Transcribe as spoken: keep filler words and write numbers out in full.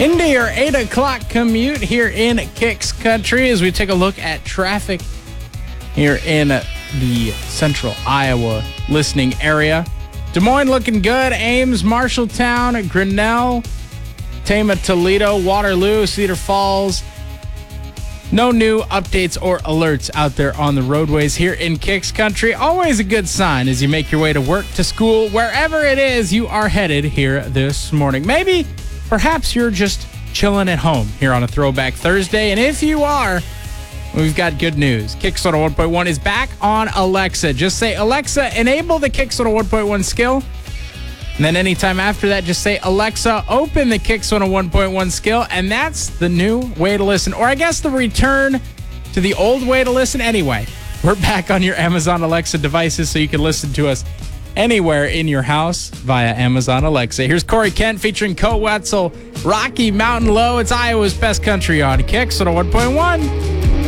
Into your eight o'clock commute here in Kicks Country as we take a look at traffic here in the central Iowa listening area. Des Moines looking good. Ames, Marshalltown, Grinnell, Tama, Toledo, Waterloo, Cedar Falls. No new updates or alerts out there on the roadways here in Kicks Country. Always a good sign as you make your way to work, to school, wherever it is you are headed here this morning. Maybe, perhaps you're just chilling at home here on a Throwback Thursday. And if you are, we've got good news. Kicks one oh one point one is back on Alexa. Just say, Alexa, enable the Kicks one oh one point one skill. And then anytime after that, just say, Alexa, open the Kicks one oh one point one skill. And that's the new way to listen. Or I guess the return to the old way to listen. Anyway, we're back on your Amazon Alexa devices so you can listen to us anywhere in your house via Amazon Alexa. Here's Corey Kent featuring Co Wetzel, Rocky Mountain Low. It's Iowa's best country on Kicks one oh one point one.